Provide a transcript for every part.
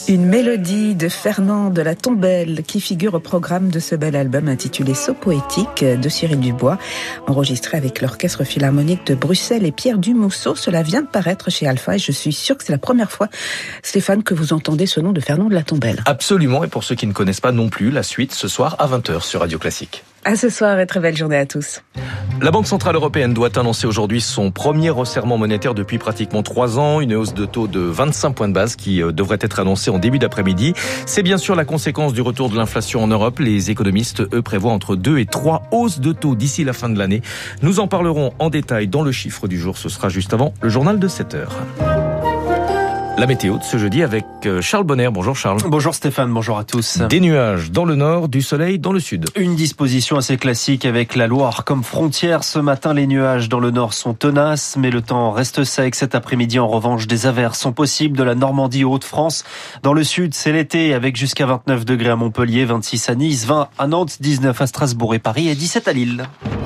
Une mélodie de Fernand de la Tombelle qui figure au programme de ce bel album intitulé Saut poétique de Cyril Dubois, enregistré avec l'Orchestre Philharmonique de Bruxelles et Pierre Dumousseau. Cela vient de paraître chez Alpha et je suis sûre que c'est la première fois, Stéphane, que vous entendez ce nom de Fernand de la Tombelle. Absolument, et pour ceux qui ne connaissent pas non plus, la suite ce soir à 20h sur Radio Classique. À ce soir et très belle journée à tous. La Banque Centrale Européenne doit annoncer aujourd'hui son premier resserrement monétaire depuis pratiquement 3 ans, une hausse de taux de 25 points de base qui devrait être annoncée en début d'après-midi. C'est bien sûr la conséquence du retour de l'inflation en Europe. Les économistes, eux, prévoient entre 2 et 3 hausses de taux d'ici la fin de l'année. Nous en parlerons en détail dans le chiffre du jour. Ce sera juste avant le journal de 7h. La météo de ce jeudi avec Charles Bonner. Bonjour Charles. Bonjour Stéphane, bonjour à tous. Des nuages dans le nord, du soleil dans le sud. Une disposition assez classique avec la Loire comme frontière. Ce matin, les nuages dans le nord sont tenaces, mais le temps reste sec. Cet après-midi, en revanche, des averses sont possibles de la Normandie aux Hauts-de-France. Dans le sud, c'est l'été avec jusqu'à 29 degrés à Montpellier, 26 à Nice, 20 à Nantes, 19 à Strasbourg et Paris et 17 à Lille.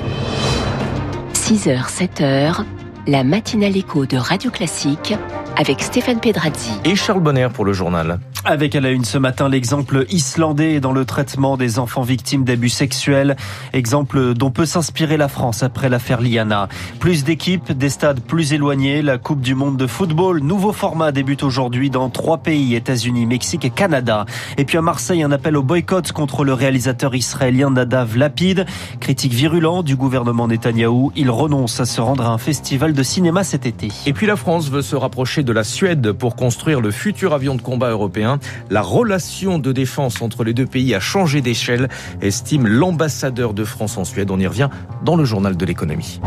6h, 7h, la matinale écho de Radio Classique avec Stéphane Pedrazzi. Et Charles Bonner pour le journal. Avec à la une ce matin l'exemple islandais dans le traitement des enfants victimes d'abus sexuels. Exemple dont peut s'inspirer la France après l'affaire Liana. Plus d'équipes, des stades plus éloignés. La Coupe du Monde de football, nouveau format, débute aujourd'hui dans 3 pays, États-Unis, Mexique et Canada. Et puis à Marseille, un appel au boycott contre le réalisateur israélien Nadav Lapid. Critique virulent du gouvernement Netanyahou. Il renonce à se rendre à un festival de cinéma cet été. Et puis la France veut se rapprocher de la Suède pour construire le futur avion de combat européen. La relation de défense entre les deux pays a changé d'échelle, estime l'ambassadeur de France en Suède. On y revient dans le journal de l'économie.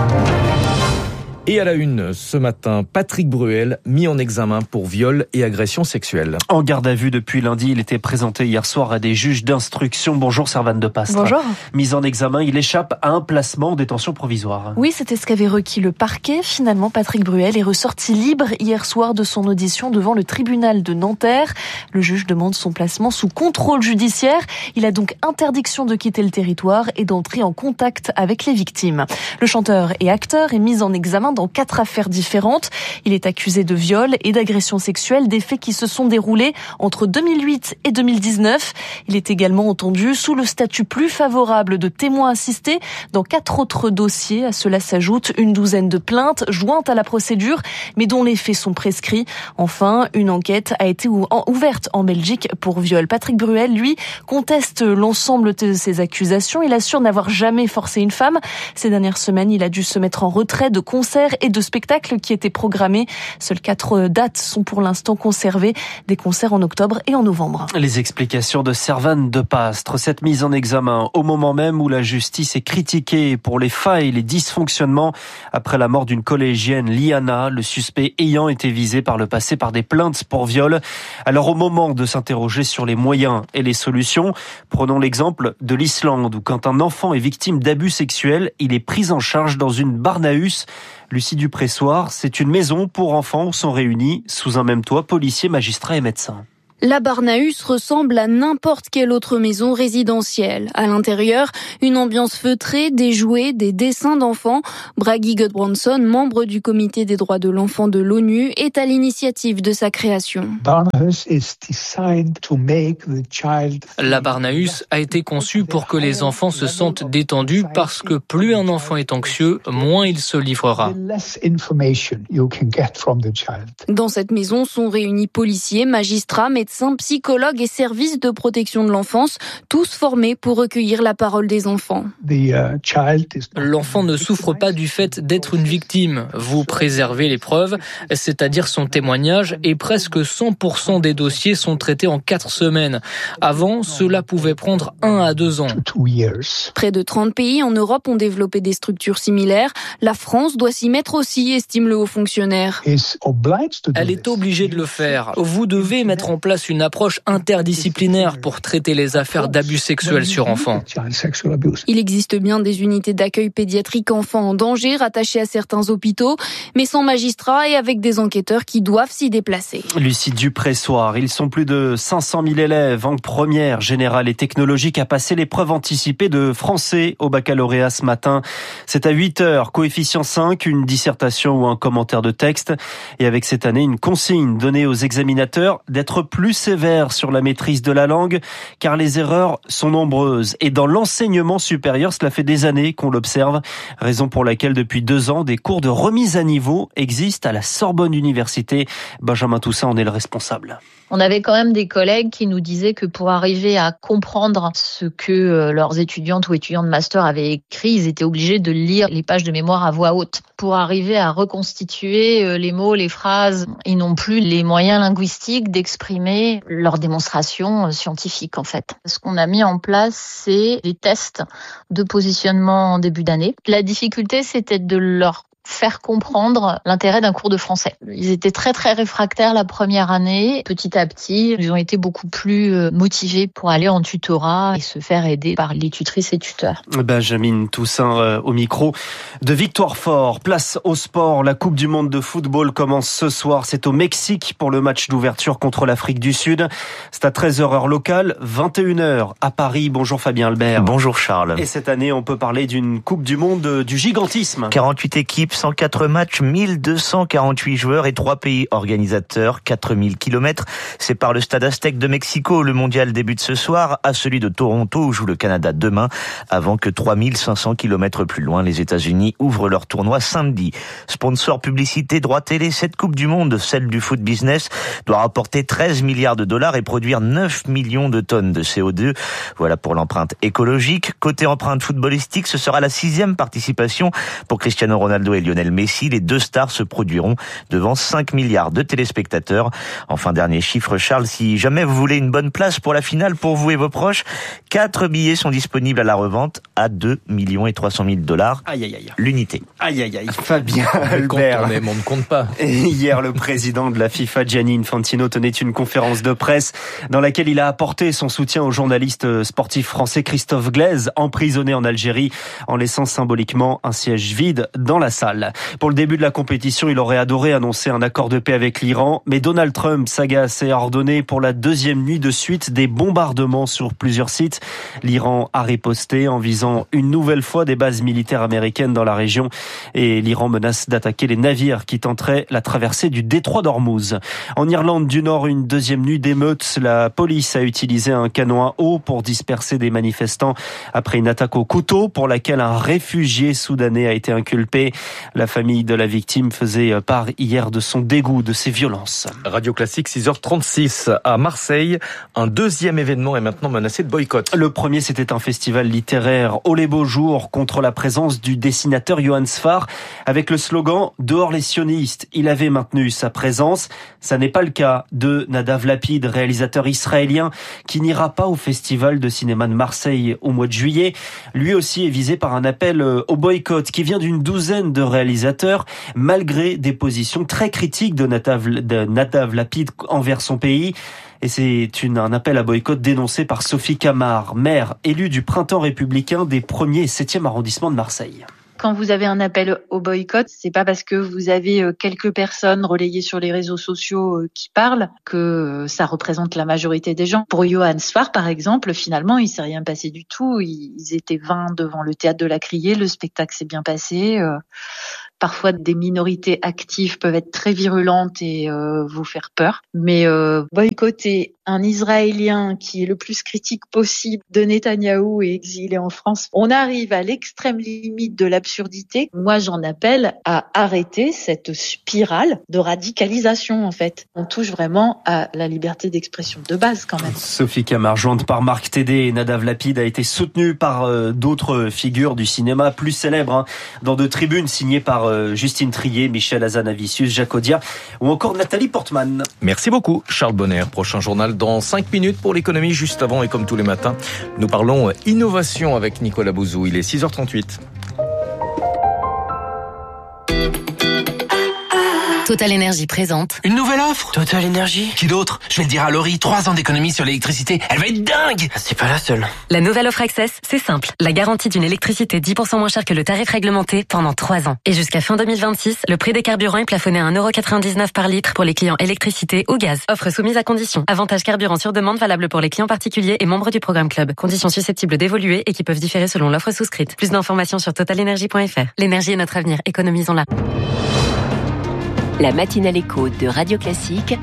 Et à la une, ce matin, Patrick Bruel, mis en examen pour viol et agression sexuelle. En garde à vue depuis lundi, il était présenté hier soir à des juges d'instruction. Bonjour Servane de Pastre. Bonjour. Mis en examen, il échappe à un placement en détention provisoire. Oui, c'était ce qu'avait requis le parquet. Finalement, Patrick Bruel est ressorti libre hier soir de son audition devant le tribunal de Nanterre. Le juge demande son placement sous contrôle judiciaire. Il a donc interdiction de quitter le territoire et d'entrer en contact avec les victimes. Le chanteur et acteur est mis en examen dans 4 affaires différentes. Il est accusé de viol et d'agression sexuelle, des faits qui se sont déroulés entre 2008 et 2019. Il est également entendu sous le statut plus favorable de témoin assisté dans 4 autres dossiers. À cela s'ajoute une douzaine de plaintes jointes à la procédure, mais dont les faits sont prescrits. Enfin, une enquête a été ouverte en Belgique pour viol. Patrick Bruel, lui, conteste l'ensemble de ces accusations. Il assure n'avoir jamais forcé une femme. Ces dernières semaines, il a dû se mettre en retrait de concerts et de spectacles qui étaient programmés. Seules 4 dates sont pour l'instant conservées, des concerts en octobre et en novembre. Les explications de Servane de Pastre, cette mise en examen au moment même où la justice est critiquée pour les failles, les dysfonctionnements après la mort d'une collégienne, Liana, le suspect ayant été visé par le passé par des plaintes pour viol. Alors au moment de s'interroger sur les moyens et les solutions, prenons l'exemple de l'Islande où quand un enfant est victime d'abus sexuels, il est pris en charge dans une Barnahus. Lucie Dupressoir, c'est une maison pour enfants où sont réunis sous un même toit policiers, magistrats et médecins. La Barnahus ressemble à n'importe quelle autre maison résidentielle. À l'intérieur, une ambiance feutrée, des jouets, des dessins d'enfants. Bragi Gudbranson, membre du comité des droits de l'enfant de l'ONU, est à l'initiative de sa création. La Barnahus a été conçue pour que les enfants se sentent détendus parce que plus un enfant est anxieux, moins il se livrera. Dans cette maison sont réunis policiers, magistrats, médecins, psychologues et services de protection de l'enfance, tous formés pour recueillir la parole des enfants. L'enfant ne souffre pas du fait d'être une victime. Vous préservez les preuves, c'est-à-dire son témoignage, et presque 100% des dossiers sont traités en 4 semaines. Avant, cela pouvait prendre 1 à 2 ans. Près de 30 pays en Europe ont développé des structures similaires. La France doit s'y mettre aussi, estime le haut fonctionnaire. Elle est obligée de le faire. Vous devez mettre en place une approche interdisciplinaire pour traiter les affaires d'abus sexuels sur enfants. Il existe bien des unités d'accueil pédiatrique enfants en danger rattachées à certains hôpitaux, mais sans magistrats et avec des enquêteurs qui doivent s'y déplacer. Lucie Dupressoir, ils sont plus de 500 000 élèves en première générale et technologique à passer l'épreuve anticipée de français au baccalauréat ce matin. C'est à 8h, coefficient 5, une dissertation ou un commentaire de texte. Et avec cette année, une consigne donnée aux examinateurs d'être plus plus sévères sur la maîtrise de la langue, car les erreurs sont nombreuses. Et dans l'enseignement supérieur, cela fait des années qu'on l'observe, raison pour laquelle depuis 2 ans, des cours de remise à niveau existent à la Sorbonne Université. Benjamin Toussaint en est le responsable. On avait quand même des collègues qui nous disaient que pour arriver à comprendre ce que leurs étudiantes ou étudiants de master avaient écrit, ils étaient obligés de lire les pages de mémoire à voix haute. Pour arriver à reconstituer les mots, les phrases, ils n'ont plus les moyens linguistiques d'exprimer leurs démonstrations scientifiques en fait. Ce qu'on a mis en place, c'est des tests de positionnement en début d'année. La difficulté, c'était de leur faire comprendre l'intérêt d'un cours de français. Ils étaient très très réfractaires la première année. Petit à petit, ils ont été beaucoup plus motivés pour aller en tutorat et se faire aider par les tutrices et tuteurs. Benjamin Toussaint au micro de Victoire Fort. Place au sport. La Coupe du Monde de football commence ce soir. C'est au Mexique pour le match d'ouverture contre l'Afrique du Sud. C'est à 13h heure locale, 21h à Paris. Bonjour Fabien Albert. Bonjour Charles. Et cette année, on peut parler d'une Coupe du Monde du gigantisme. 48 équipes, 104 matchs, 1248 joueurs et 3 pays organisateurs, 4000 km. C'est par le stade Aztec de Mexico. Le mondial débute ce soir à celui de Toronto où joue le Canada demain, avant que 3500 km plus loin, les États-Unis ouvrent leur tournoi samedi. Sponsor, publicité, droit télé, cette Coupe du Monde, celle du foot business, doit rapporter 13 milliards de dollars et produire 9 millions de tonnes de CO2. Voilà pour l'empreinte écologique. Côté empreinte footballistique, ce sera la 6e participation pour Cristiano Ronaldo et Lionel Messi. Les 2 stars se produiront devant 5 milliards de téléspectateurs. Enfin, dernier chiffre, Charles, si jamais vous voulez une bonne place pour la finale pour vous et vos proches, 4 billets sont disponibles à la revente à 2 300 000 $. Aïe, aïe, aïe. L'unité. Aïe, aïe, aïe. Fabien Albert. On ne compte pas. Et hier, le président de la FIFA, Gianni Infantino, tenait une conférence de presse dans laquelle il a apporté son soutien au journaliste sportif français Christophe Glaise, emprisonné en Algérie, en laissant symboliquement un siège vide dans la salle. Pour le début de la compétition, il aurait adoré annoncer un accord de paix avec l'Iran, mais Donald Trump s'agace et a ordonné pour la 2e nuit de suite des bombardements sur plusieurs sites. L'Iran a riposté en visant une nouvelle fois des bases militaires américaines dans la région et l'Iran menace d'attaquer les navires qui tenteraient la traversée du détroit d'Ormuz. En Irlande du Nord, une 2e nuit d'émeutes. La police a utilisé un canon à eau pour disperser des manifestants après une attaque au couteau pour laquelle un réfugié soudanais a été inculpé. La famille de la victime faisait part hier de son dégoût de ces violences. Radio Classique, 6h36 à Marseille. Un 2e événement est maintenant menacé de boycott. Le premier, c'était un festival littéraire Oh les beaux jours contre la présence du dessinateur Johann Sfar avec le slogan « Dehors les sionistes ». Il avait maintenu sa présence. Ça n'est pas le cas de Nadav Lapid, réalisateur israélien qui n'ira pas au festival de cinéma de Marseille au mois de juillet. Lui aussi est visé par un appel au boycott qui vient d'une douzaine de réalisateurs, malgré des positions très critiques de Nadav Lapid envers son pays. Et c'est un appel à boycott dénoncé par Sophie Camard, maire élue du Printemps républicain des 1er et 7e arrondissements de Marseille. Quand vous avez un appel au boycott, c'est pas parce que vous avez quelques personnes relayées sur les réseaux sociaux qui parlent que ça représente la majorité des gens. Pour Johann Sfar, par exemple, finalement, il s'est rien passé du tout. Ils étaient 20 devant le théâtre de la Criée, le spectacle s'est bien passé. Parfois, des minorités actives peuvent être très virulentes et vous faire peur. Mais boycotter un Israélien qui est le plus critique possible de Netanyahou et exilé en France, on arrive à l'extrême limite de l'absurdité. Moi, j'en appelle à arrêter cette spirale de radicalisation, en fait. On touche vraiment à la liberté d'expression de base, quand même. Sophie Camard, jointe par Marc Tédé et Nadav Lapid, a été soutenue par d'autres figures du cinéma plus célèbres, dans de tribunes signées par Justine Trier, Michel Hazanavicius, Jacques Audiard ou encore Nathalie Portman. Merci beaucoup Charles Bonner. Prochain journal dans 5 minutes pour l'économie. Juste avant et comme tous les matins, nous parlons innovation avec Nicolas Bouzou. Il est 6h38. Total Énergie présente. Une nouvelle offre Total Énergie. Qui d'autre? Je vais le dire à Laurie, 3 ans d'économie sur l'électricité. Elle va être dingue. C'est pas la seule. La nouvelle offre Access, c'est simple. La garantie d'une électricité 10% moins chère que le tarif réglementé pendant 3 ans. Et jusqu'à fin 2026, le prix des carburants est plafonné à 1,99 € par litre pour les clients électricité ou gaz. Offre soumise à conditions. Avantage carburant sur demande valable pour les clients particuliers et membres du programme Club. Conditions susceptibles d'évoluer et qui peuvent différer selon l'offre souscrite. Plus d'informations sur totalenergie.fr. L'énergie est notre avenir. Économisons-la. La matinale éco de Radio Classique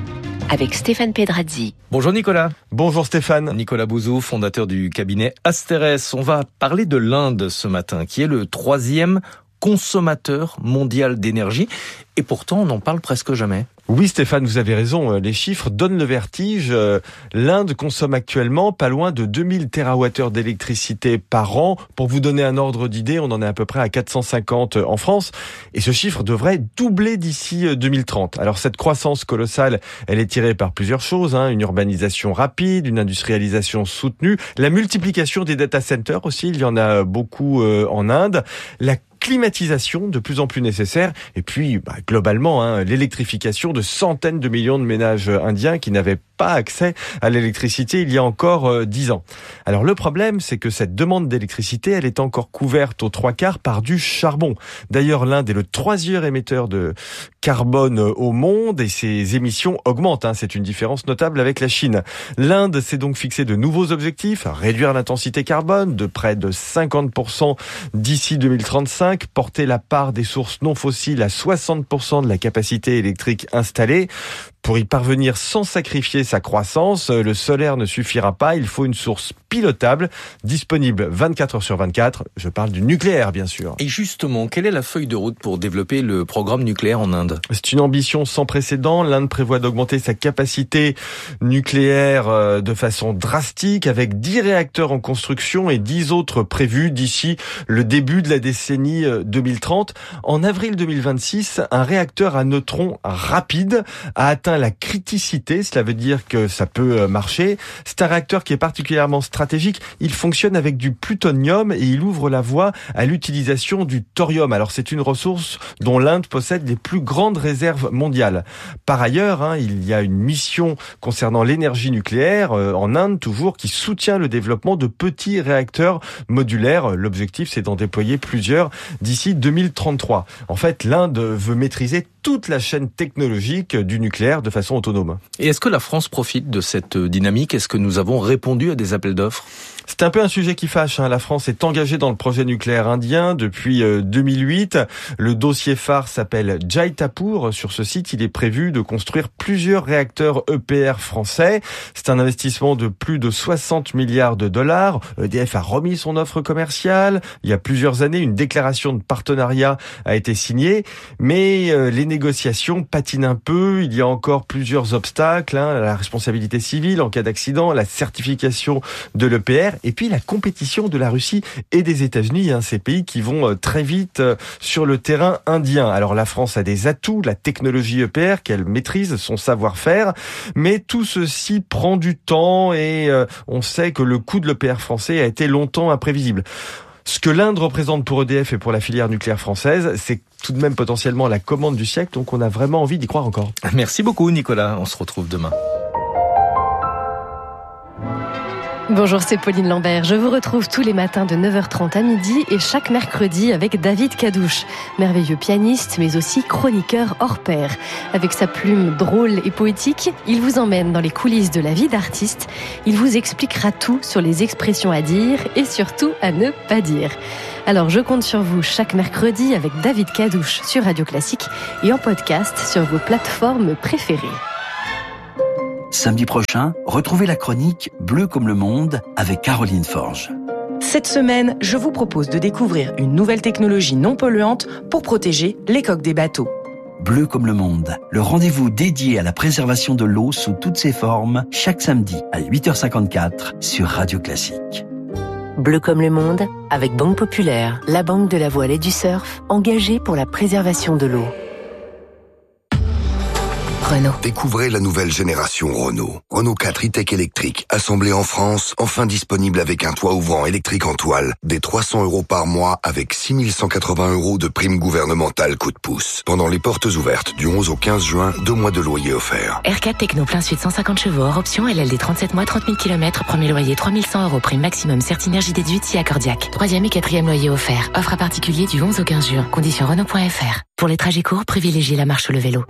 avec Stéphane Pedrazzi. Bonjour Nicolas. Bonjour Stéphane. Nicolas Bouzou, fondateur du cabinet Asterès. On va parler de l'Inde ce matin, qui est le 3e consommateur mondial d'énergie. Et pourtant, on n'en parle presque jamais. Oui Stéphane, vous avez raison, les chiffres donnent le vertige. L'Inde consomme actuellement pas loin de 2000 TWh d'électricité par an. Pour vous donner un ordre d'idée, on en est à peu près à 450 en France. Et ce chiffre devrait doubler d'ici 2030. Alors cette croissance colossale, elle est tirée par plusieurs choses. Une urbanisation rapide, une industrialisation soutenue, la multiplication des data centers aussi, il y en a beaucoup en Inde. La climatisation de plus en plus nécessaire et puis globalement l'électrification de centaines de millions de ménages indiens qui n'avaient pas accès à l'électricité il y a encore 10 ans. Alors le problème, c'est que cette demande d'électricité, elle est encore couverte aux 3/4 par du charbon. D'ailleurs, l'Inde est le 3e émetteur de carbone au monde et ses émissions augmentent. C'est une différence notable avec la Chine. L'Inde s'est donc fixé de nouveaux objectifs, réduire l'intensité carbone de près de 50% d'ici 2035, porter la part des sources non fossiles à 60% de la capacité électrique installée. Pour y parvenir sans sacrifier sa croissance, le solaire ne suffira pas, il faut une source pilotable, disponible 24 heures sur 24. Je parle du nucléaire, bien sûr. Et justement, quelle est la feuille de route pour développer le programme nucléaire en Inde ? C'est une ambition sans précédent. L'Inde prévoit d'augmenter sa capacité nucléaire de façon drastique, avec 10 réacteurs en construction et 10 autres prévus d'ici le début de la décennie 2030. En avril 2026, un réacteur à neutrons rapide a atteint la criticité, cela veut dire que ça peut marcher. C'est un réacteur qui est particulièrement stratégique. Il fonctionne avec du plutonium et il ouvre la voie à l'utilisation du thorium. Alors c'est une ressource dont l'Inde possède les plus grandes réserves mondiales. Par ailleurs, il y a une mission concernant l'énergie nucléaire en Inde toujours qui soutient le développement de petits réacteurs modulaires. L'objectif, c'est d'en déployer plusieurs d'ici 2033. En fait, l'Inde veut maîtriser toute la chaîne technologique du nucléaire de façon autonome. Et est-ce que la France profite de cette dynamique ? Est-ce que nous avons répondu à des appels d'offres ? C'est un peu un sujet qui fâche. La France est engagée dans le projet nucléaire indien depuis 2008. Le dossier phare s'appelle Jaitapur. Sur ce site, il est prévu de construire plusieurs réacteurs EPR français. C'est un investissement de plus de 60 milliards de dollars. EDF a remis son offre commerciale. Il y a plusieurs années, une déclaration de partenariat a été signée. Mais les négociations patinent un peu. Il y a encore plusieurs obstacles. La responsabilité civile en cas d'accident, la certification de l'EPR. Et puis la compétition de la Russie et des États-Unis, ces pays qui vont très vite sur le terrain indien. Alors la France a des atouts, la technologie EPR qu'elle maîtrise, son savoir-faire, mais tout ceci prend du temps et on sait que le coût de l'EPR français a été longtemps imprévisible. Ce que l'Inde représente pour EDF et pour la filière nucléaire française, c'est tout de même potentiellement la commande du siècle, donc on a vraiment envie d'y croire encore. Merci beaucoup Nicolas, on se retrouve demain. Bonjour, c'est Pauline Lambert. Je vous retrouve tous les matins de 9h30 à midi et chaque mercredi avec David Cadouche, merveilleux pianiste mais aussi chroniqueur hors pair. Avec sa plume drôle et poétique, il vous emmène dans les coulisses de la vie d'artiste. Il vous expliquera tout sur les expressions à dire et surtout à ne pas dire. Alors je compte sur vous chaque mercredi avec David Cadouche sur Radio Classique et en podcast sur vos plateformes préférées. Samedi prochain, retrouvez la chronique Bleu comme le monde avec Caroline Forge. Cette semaine, je vous propose de découvrir une nouvelle technologie non polluante pour protéger les coques des bateaux. Bleu comme le monde, le rendez-vous dédié à la préservation de l'eau sous toutes ses formes, chaque samedi à 8h54 sur Radio Classique. Bleu comme le monde, avec Banque Populaire, la banque de la voile et du surf, engagée pour la préservation de l'eau. Renault. Découvrez la nouvelle génération Renault. Renault 4 e-tech électrique, assemblé en France, enfin disponible avec un toit ouvrant électrique en toile, des 300 € par mois avec 6 180 € de prime gouvernementale coup de pouce. Pendant les portes ouvertes du 11 au 15 juin, 2 mois de loyer offerts. R4 Techno plein sud 150 chevaux, hors option, LLD 37 mois, 30 000 km, premier loyer 3 100 €, prime maximum, Certinergie déduite si accordiaque. 3e et 4e loyer offert. Offre à particulier du 11 au 15 juin. Conditions Renault.fr. Pour les trajets courts, privilégiez la marche ou le vélo.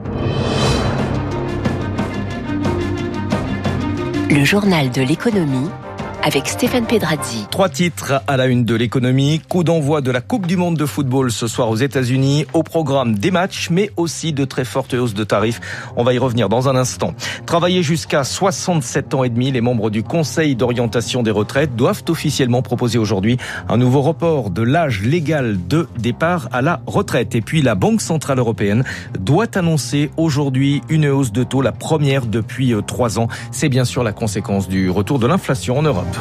Le journal de l'économie avec Stéphane Pedrazzi. 3 titres à la une de l'économie. Coup d'envoi de la Coupe du Monde de football ce soir aux États-Unis. Au programme des matchs, mais aussi de très fortes hausses de tarifs. On va y revenir dans un instant. Travailler jusqu'à 67 ans et demi, les membres du Conseil d'orientation des retraites doivent officiellement proposer aujourd'hui un nouveau report de l'âge légal de départ à la retraite. Et puis la Banque Centrale Européenne doit annoncer aujourd'hui une hausse de taux, la première depuis 3 ans. C'est bien sûr la conséquence du retour de l'inflation en Europe.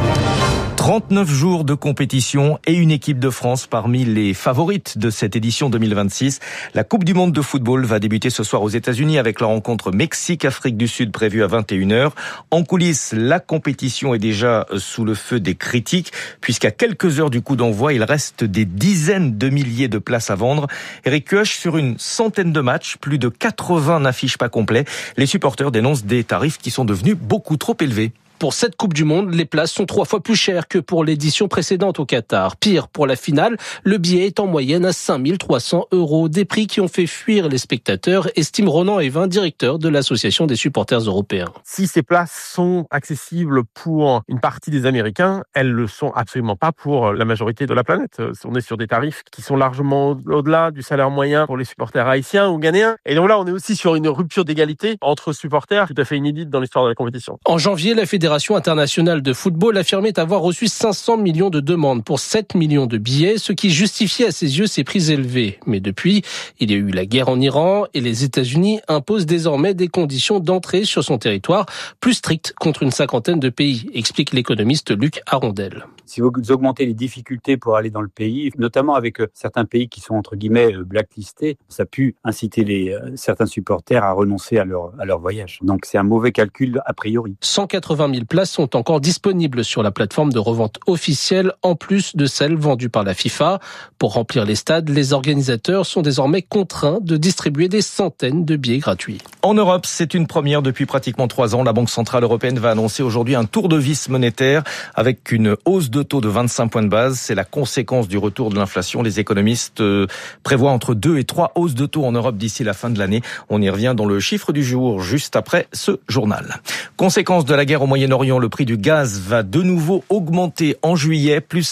39 jours de compétition et une équipe de France parmi les favorites de cette édition 2026. La Coupe du Monde de football va débuter ce soir aux États-Unis avec la rencontre Mexique-Afrique du Sud prévue à 21h. En coulisses, la compétition est déjà sous le feu des critiques puisqu'à quelques heures du coup d'envoi, il reste des dizaines de milliers de places à vendre. Eric Kioch, sur une centaine de matchs, plus de 80 n'affichent pas complet. Les supporters dénoncent des tarifs qui sont devenus beaucoup trop élevés. Pour cette Coupe du Monde, les places sont 3 fois plus chères que pour l'édition précédente au Qatar. Pire, pour la finale, le billet est en moyenne à 5 300 €. Des prix qui ont fait fuir les spectateurs, estime Ronan Evin, directeur de l'Association des supporters européens. Si ces places sont accessibles pour une partie des Américains, elles le sont absolument pas pour la majorité de la planète. On est sur des tarifs qui sont largement au-delà du salaire moyen pour les supporters haïtiens ou ghanéens. Et donc là, on est aussi sur une rupture d'égalité entre supporters tout à fait inédite dans l'histoire de la compétition. En janvier, la Fédération internationale de football affirmait avoir reçu 500 millions de demandes pour 7 millions de billets, ce qui justifiait à ses yeux ces prix élevés. Mais depuis, il y a eu la guerre en Iran et les États-Unis imposent désormais des conditions d'entrée sur son territoire plus strictes contre une cinquantaine de pays, explique l'économiste Luc Arondel. Si vous augmentez les difficultés pour aller dans le pays, notamment avec certains pays qui sont entre guillemets blacklistés, ça a pu inciter certains supporters à renoncer à leur voyage. Donc c'est un mauvais calcul a priori. 180 000 places sont encore disponibles sur la plateforme de revente officielle, en plus de celles vendues par la FIFA. Pour remplir les stades, les organisateurs sont désormais contraints de distribuer des centaines de billets gratuits. En Europe, c'est une première depuis pratiquement 3 ans. La Banque Centrale Européenne va annoncer aujourd'hui un tour de vis monétaire avec une hausse de taux de 25 points de base. C'est la conséquence du retour de l'inflation. Les économistes prévoient entre 2 et 3 hausses de taux en Europe d'ici la fin de l'année. On y revient dans le chiffre du jour, juste après ce journal. Conséquence de la guerre au Moyen-Orient, le prix du gaz va de nouveau augmenter en juillet, plus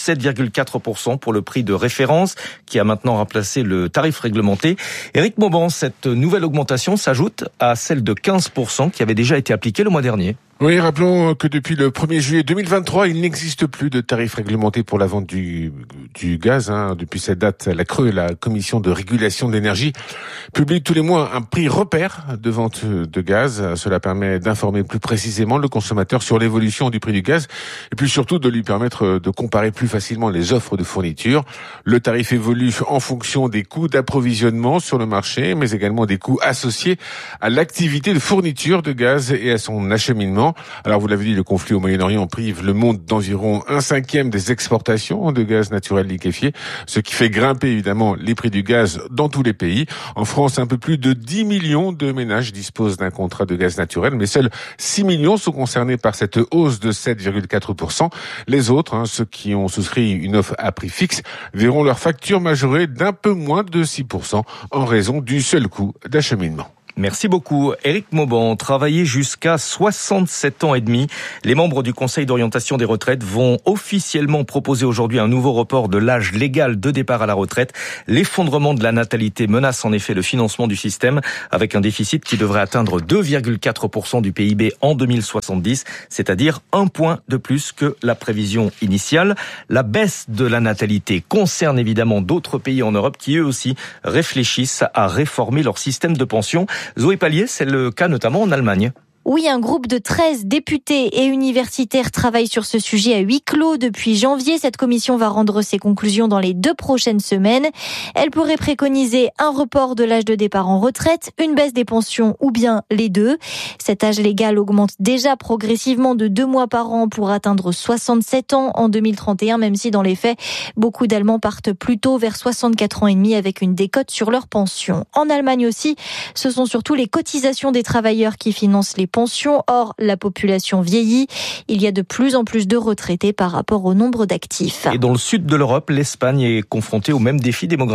7,4% pour le prix de référence, qui a maintenant remplacé le tarif réglementé. Éric Mauban, cette nouvelle augmentation s'ajoute à celle de 15% qui avait déjà été appliquée le mois dernier. Oui, rappelons que depuis le 1er juillet 2023, il n'existe plus de tarif réglementé pour la vente du gaz. Depuis cette date, la CRE, la Commission de régulation de l'énergie, publie tous les mois un prix repère de vente de gaz. Cela permet d'informer plus précisément le consommateur sur l'évolution du prix du gaz et puis surtout de lui permettre de comparer plus facilement les offres de fourniture. Le tarif évolue en fonction des coûts d'approvisionnement sur le marché, mais également des coûts associés à l'activité de fourniture de gaz et à son acheminement. Alors vous l'avez dit, le conflit au Moyen-Orient prive le monde d'environ 1/5 des exportations de gaz naturel liquéfié, ce qui fait grimper évidemment les prix du gaz dans tous les pays. En France, un peu plus de 10 millions de ménages disposent d'un contrat de gaz naturel, mais seuls 6 millions sont concernés par cette hausse de 7,4%. Les autres, ceux qui ont souscrit une offre à prix fixe, verront leur facture majorée d'un peu moins de 6% en raison du seul coût d'acheminement. Merci beaucoup. Éric Mauban, travailler jusqu'à 67 ans et demi. Les membres du Conseil d'orientation des retraites vont officiellement proposer aujourd'hui un nouveau report de l'âge légal de départ à la retraite. L'effondrement de la natalité menace en effet le financement du système avec un déficit qui devrait atteindre 2,4% du PIB en 2070, c'est-à-dire 1 point de plus que la prévision initiale. La baisse de la natalité concerne évidemment d'autres pays en Europe qui eux aussi réfléchissent à réformer leur système de pension. Zoé Pallier, c'est le cas notamment en Allemagne. Oui, un groupe de 13 députés et universitaires travaille sur ce sujet à huis clos depuis janvier. Cette commission va rendre ses conclusions dans les 2 prochaines semaines. Elle pourrait préconiser un report de l'âge de départ en retraite, une baisse des pensions ou bien les deux. Cet âge légal augmente déjà progressivement de 2 mois par an pour atteindre 67 ans en 2031, même si dans les faits, beaucoup d'Allemands partent plutôt vers 64 ans et demi avec une décote sur leur pension. En Allemagne aussi, ce sont surtout les cotisations des travailleurs qui financent les pensions. Or, la population vieillit. Il y a de plus en plus de retraités par rapport au nombre d'actifs. Et dans le sud de l'Europe, l'Espagne est confrontée au même défi démographique.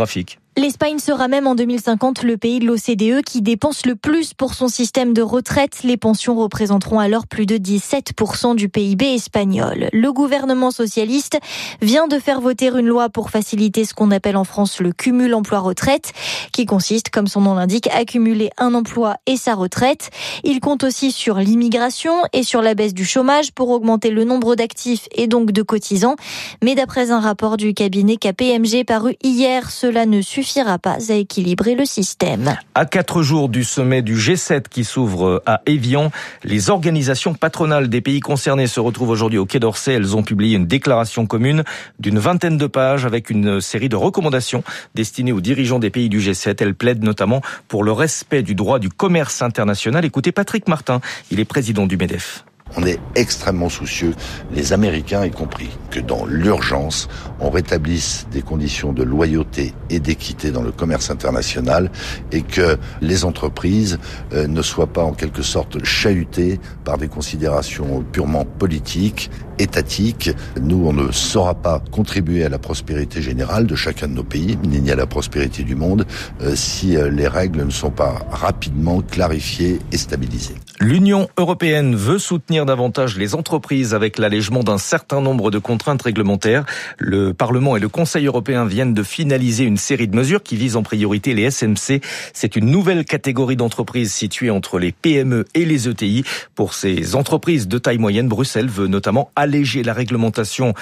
L'Espagne sera même en 2050 le pays de l'OCDE qui dépense le plus pour son système de retraite. Les pensions représenteront alors plus de 17% du PIB espagnol. Le gouvernement socialiste vient de faire voter une loi pour faciliter ce qu'on appelle en France le cumul emploi-retraite, qui consiste, comme son nom l'indique, à cumuler un emploi et sa retraite. Il compte aussi sur l'immigration et sur la baisse du chômage pour augmenter le nombre d'actifs et donc de cotisants. Mais d'après un rapport du cabinet KPMG paru hier, cela ne suffira pas à équilibrer le système. À 4 jours du sommet du G7 qui s'ouvre à Évian, les organisations patronales des pays concernés se retrouvent aujourd'hui au Quai d'Orsay. Elles ont publié une déclaration commune d'une 20aine de pages avec une série de recommandations destinées aux dirigeants des pays du G7. Elles plaident notamment pour le respect du droit du commerce international. Écoutez Patrick Martin, il est président du MEDEF. On est extrêmement soucieux, les Américains y compris, que dans l'urgence, on rétablisse des conditions de loyauté et d'équité dans le commerce international et que les entreprises ne soient pas en quelque sorte chahutées par des considérations purement politiques, étatiques. Nous, on ne saura pas contribuer à la prospérité générale de chacun de nos pays, ni à la prospérité du monde, si les règles ne sont pas rapidement clarifiées et stabilisées. L'Union européenne veut soutenir davantage les entreprises avec l'allègement d'un certain nombre de contraintes réglementaires. Le Parlement et le Conseil européen viennent de finaliser une série de mesures qui visent en priorité les SMC. C'est une nouvelle catégorie d'entreprises située entre les PME et les ETI. Pour ces entreprises de taille moyenne, Bruxelles veut notamment alléger la réglementation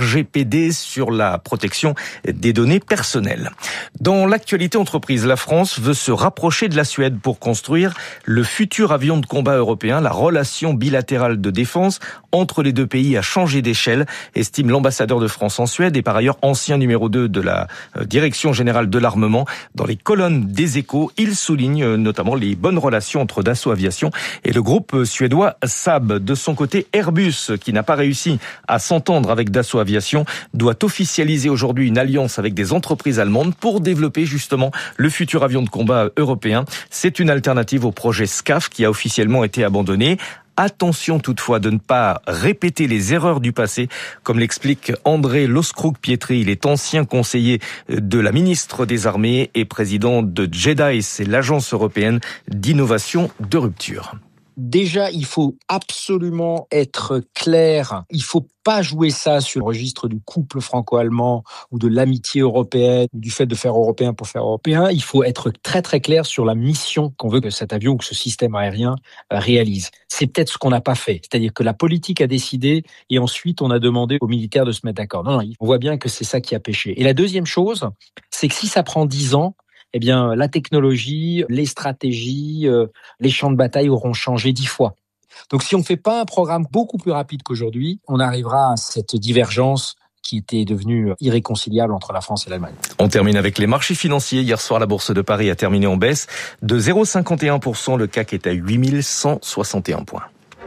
RGPD sur la protection des données personnelles. Dans l'actualité entreprise, la France veut se rapprocher de la Suède pour construire le futur avion de combat européen. La relation bilatérale de défense entre les deux pays a changé d'échelle, estime l'ambassadeur de France en Suède et par ailleurs ancien numéro 2 de la Direction générale de l'armement. Dans les colonnes des Échos, il souligne notamment les bonnes relations entre Dassault Aviation et le groupe suédois Saab. De son côté, Airbus, qui n'a pas réussi à s'entendre avec Dassault Aviation, doit officialiser aujourd'hui une alliance avec des entreprises allemandes pour développer justement le futur avion de combat européen. C'est une alternative au projet SCAF qui a officiellement été abandonné. Attention toutefois de ne pas répéter les erreurs du passé, comme l'explique André Loskrug-Pietri. Il est ancien conseiller de la ministre des Armées et président de JEDI, c'est l'agence européenne d'innovation de rupture. Déjà, il faut absolument être clair. Il faut pas jouer ça sur le registre du couple franco-allemand ou de l'amitié européenne, du fait de faire européen pour faire européen. Il faut être très très clair sur la mission qu'on veut que cet avion ou que ce système aérien réalise. C'est peut-être ce qu'on n'a pas fait. C'est-à-dire que la politique a décidé et ensuite on a demandé aux militaires de se mettre d'accord. Non, on voit bien que c'est ça qui a péché. Et la deuxième chose, c'est que si ça prend 10 ans, eh bien, la technologie, les stratégies, les champs de bataille auront changé 10 fois. Donc, si on ne fait pas un programme beaucoup plus rapide qu'aujourd'hui, on arrivera à cette divergence qui était devenue irréconciliable entre la France et l'Allemagne. On termine avec les marchés financiers. Hier soir, la Bourse de Paris a terminé en baisse de 0,51%. Le CAC est à 8161 points.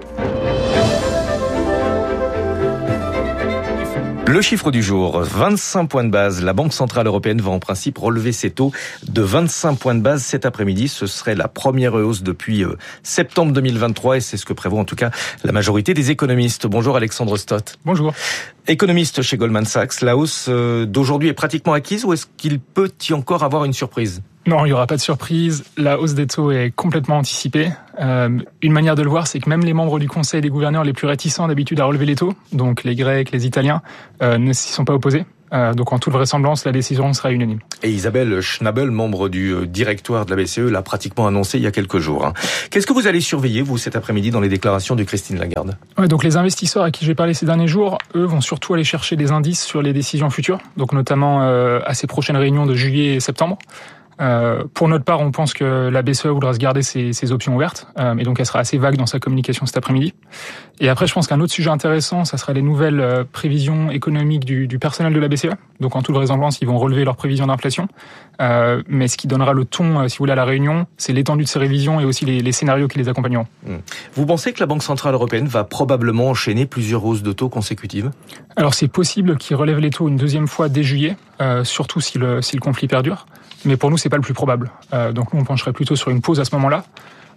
Le chiffre du jour, 25 points de base. La Banque Centrale Européenne va en principe relever ses taux de 25 points de base cet après-midi. Ce serait la première hausse depuis septembre 2023 et c'est ce que prévoit en tout cas la majorité des économistes. Bonjour Alexandre Stott. Bonjour. Économiste chez Goldman Sachs, la hausse d'aujourd'hui est pratiquement acquise ou est-ce qu'il peut y encore avoir une surprise ? Non, il n'y aura pas de surprise. La hausse des taux est complètement anticipée. Une manière de le voir, c'est que même les membres du Conseil des gouverneurs les plus réticents d'habitude à relever les taux, donc les Grecs, les Italiens, ne s'y sont pas opposés. Donc en toute vraisemblance, la décision sera unanime. Et Isabelle Schnabel, membre du directoire de la BCE, l'a pratiquement annoncé il y a quelques jours. Qu'est-ce que vous allez surveiller, vous, cet après-midi, dans les déclarations de Christine Lagarde ? Donc les investisseurs à qui j'ai parlé ces derniers jours, eux, vont surtout aller chercher des indices sur les décisions futures, donc notamment à ces prochaines réunions de juillet et septembre. Pour notre part, on pense que la BCE voudra se garder ses options ouvertes, et donc elle sera assez vague dans sa communication cet après-midi. Et après, je pense qu'un autre sujet intéressant, ça sera les nouvelles prévisions économiques du personnel de la BCE. Donc en toute vraisemblance, ils vont relever leurs prévisions d'inflation. Mais ce qui donnera le ton, si vous voulez, à la réunion, c'est l'étendue de ces révisions et aussi les scénarios qui les accompagneront. Vous pensez que la Banque Centrale Européenne va probablement enchaîner plusieurs hausses de taux consécutives ? Alors c'est possible qu'ils relèvent les taux une deuxième fois dès juillet, surtout si le conflit perdure. Mais pour nous, c'est pas le plus probable. Donc nous, on pencherait plutôt sur une pause à ce moment-là.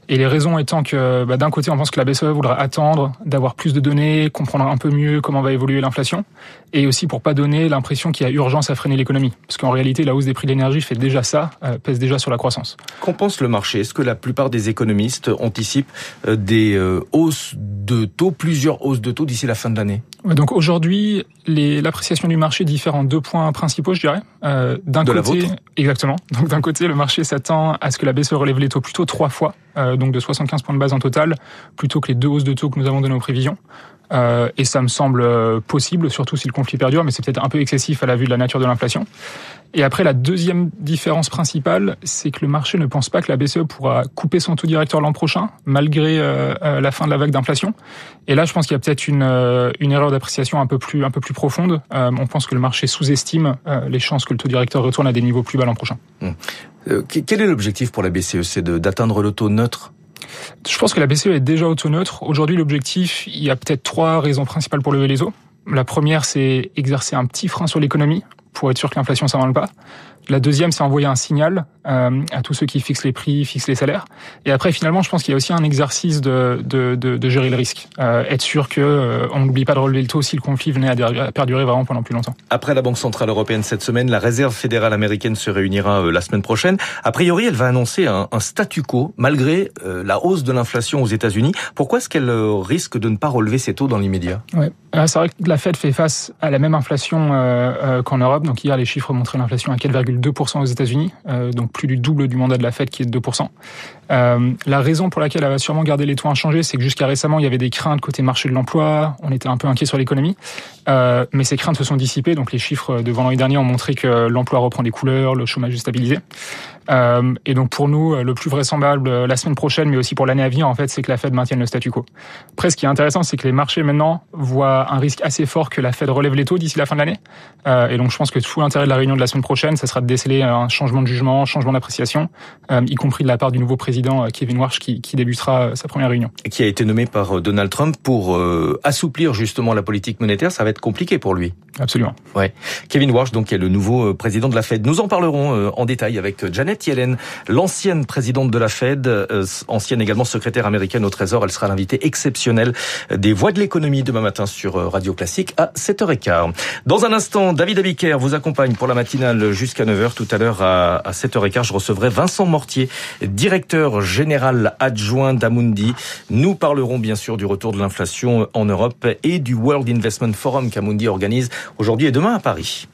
Et les raisons étant que d'un côté, on pense que la BCE voudra attendre d'avoir plus de données, comprendre un peu mieux comment va évoluer l'inflation, et aussi pour pas donner l'impression qu'il y a urgence à freiner l'économie. Parce qu'en réalité, la hausse des prix de l'énergie fait déjà ça, pèse déjà sur la croissance. Qu'en pense le marché ? Est-ce que la plupart des économistes anticipent des hausses de taux, plusieurs hausses de taux d'ici la fin de l'année ? Ouais, donc aujourd'hui, l'appréciation du marché diffère en 2 points principaux, je dirais. D'un côté, exactement. Donc d'un côté, le marché s'attend à ce que la BCE relève les taux plutôt 3 fois, donc de 75 points de base en total, plutôt que les 2 hausses de taux que nous avons données aux prévisions. Et ça me semble possible, surtout si le conflit perdure, mais c'est peut-être un peu excessif à la vue de la nature de l'inflation. Et après, la deuxième différence principale, c'est que le marché ne pense pas que la BCE pourra couper son taux directeur l'an prochain, malgré la fin de la vague d'inflation. Et là, je pense qu'il y a peut-être une erreur d'appréciation un peu plus profonde. On pense que le marché sous-estime les chances que le taux directeur retourne à des niveaux plus bas l'an prochain. Quel est l'objectif pour la BCE ? C'est d'atteindre le taux neutre ? Je pense que la BCE est déjà au taux neutre. Aujourd'hui, l'objectif, il y a peut-être 3 raisons principales pour lever les taux. La première, c'est exercer un petit frein sur l'économie pour être sûr que l'inflation s'invente pas. La deuxième, c'est envoyer un signal à tous ceux qui fixent les prix, fixent les salaires. Et après, finalement, je pense qu'il y a aussi un exercice de gérer le risque. Être sûr que on n'oublie pas de relever le taux si le conflit venait à perdurer vraiment pendant plus longtemps. Après la Banque Centrale Européenne cette semaine, la Réserve fédérale américaine se réunira la semaine prochaine. A priori, elle va annoncer un statu quo malgré la hausse de l'inflation aux États-Unis. Pourquoi est-ce qu'elle risque de ne pas relever ses taux dans l'immédiat ? Ouais. C'est vrai que la Fed fait face à la même inflation qu'en Europe. Donc hier, les chiffres montraient l'inflation à 4,2% aux États-Unis, donc plus du double du mandat de la Fed qui est de 2%. La raison pour laquelle elle va sûrement garder les taux inchangés, c'est que jusqu'à récemment, il y avait des craintes côté marché de l'emploi, on était un peu inquiet sur l'économie, mais ces craintes se sont dissipées, donc les chiffres de vendredi dernier ont montré que l'emploi reprend des couleurs, le chômage est stabilisé. Et donc pour nous, le plus vraisemblable la semaine prochaine, mais aussi pour l'année à venir, en fait, c'est que la Fed maintienne le statu quo. Après, ce qui est intéressant, c'est que les marchés maintenant voient un risque assez fort que la Fed relève les taux d'ici la fin de l'année. Et donc je pense que tout l'intérêt de la réunion de la semaine prochaine, ça sera de déceler un changement de jugement, un changement d'appréciation, y compris de la part du nouveau président Kevin Warsh qui débutera sa première réunion. Qui a été nommé par Donald Trump pour assouplir justement la politique monétaire. Ça va être compliqué pour lui. Absolument. Ouais. Kevin Warsh, donc, est le nouveau président de la Fed. Nous en parlerons en détail avec Janet Yellen, l'ancienne présidente de la Fed, ancienne également secrétaire américaine au Trésor. Elle sera l'invitée exceptionnelle des Voix de l'économie demain matin sur Radio Classique à 7h15. Dans un instant, David Abiker vous accompagne pour la matinale jusqu'à 9h. Tout à l'heure à 7h15, je recevrai Vincent Mortier, directeur général adjoint d'Amundi. Nous parlerons bien sûr du retour de l'inflation en Europe et du World Investment Forum qu'Amundi organise aujourd'hui et demain à Paris.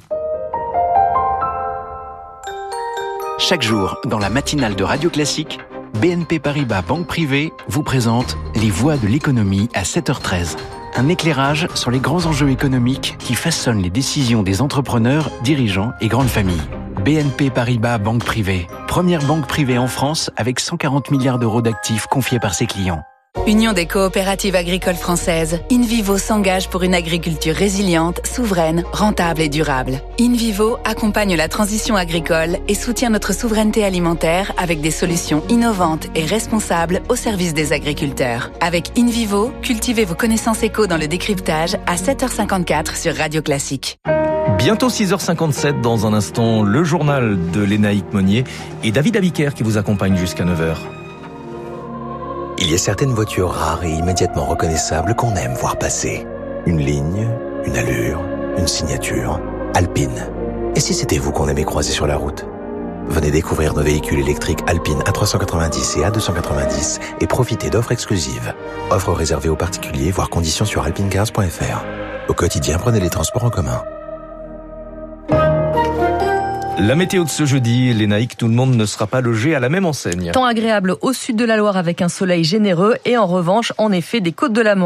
Chaque jour, dans la matinale de Radio Classique, BNP Paribas Banque Privée vous présente les Voix de l'économie à 7h13. Un éclairage sur les grands enjeux économiques qui façonnent les décisions des entrepreneurs, dirigeants et grandes familles. BNP Paribas Banque Privée, première banque privée en France avec 140 milliards d'euros d'actifs confiés par ses clients. Union des coopératives agricoles françaises, InVivo s'engage pour une agriculture résiliente, souveraine, rentable et durable. InVivo accompagne la transition agricole et soutient notre souveraineté alimentaire avec des solutions innovantes et responsables au service des agriculteurs. Avec InVivo, cultivez vos connaissances éco dans le décryptage à 7h54 sur Radio Classique. Bientôt 6h57, dans un instant, le journal de Lénaïque Monnier et David Abiker qui vous accompagne jusqu'à 9h. Il y a certaines voitures rares et immédiatement reconnaissables qu'on aime voir passer. Une ligne, une allure, une signature. Alpine. Et si c'était vous qu'on aimait croiser sur la route ? Venez découvrir nos véhicules électriques Alpine A390 et A290 et profitez d'offres exclusives. Offres réservées aux particuliers, voire conditions sur alpinecars.fr. Au quotidien, prenez les transports en commun. La météo de ce jeudi, Lénaïque, tout le monde ne sera pas logé à la même enseigne. Temps agréable au sud de la Loire avec un soleil généreux et en revanche, en effet, des côtes de la Manche